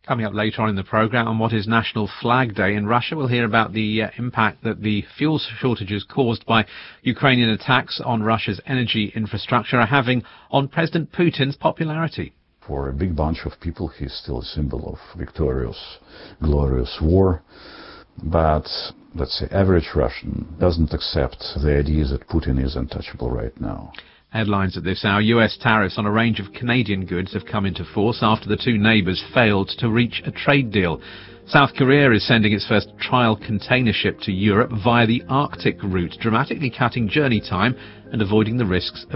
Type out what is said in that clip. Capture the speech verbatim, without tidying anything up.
Coming up later on in the programme, on what is National Flag Day in Russia, we'll hear about the uh, impact that the fuel shortages caused by Ukrainian attacks on Russia's energy infrastructure are having on President Putin's popularity. For a big bunch of people, he's still a symbol of victorious, glorious war. But, let's say, average Russian doesn't accept the idea that Putin is untouchable right now. Headlines at this hour. U S tariffs on a range of Canadian goods have come into force after the two neighbours failed to reach a trade deal. South Korea is sending its first trial container ship to Europe via the Arctic route, dramatically cutting journey time and avoiding the risks of